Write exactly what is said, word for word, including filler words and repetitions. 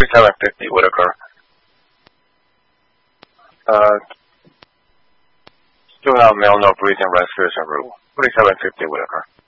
forty-seven fifty Whitaker. Uh, still have male no breathing respiration rule. forty-seven fifty Whitaker.